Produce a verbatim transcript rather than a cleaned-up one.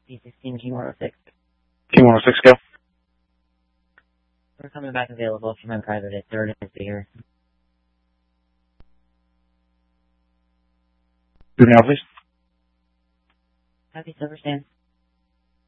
P sixteen, King one oh six. King one oh six, go. We're coming back available for my private at third and here. Do now, please. Happy Silver Stand.